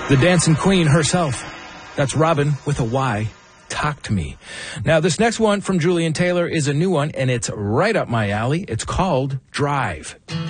The dancing queen herself. That's Robin with a Y. Talk to Me. Now, this next one from Julian Taylor is a new one, and it's right up my alley. It's called Drive.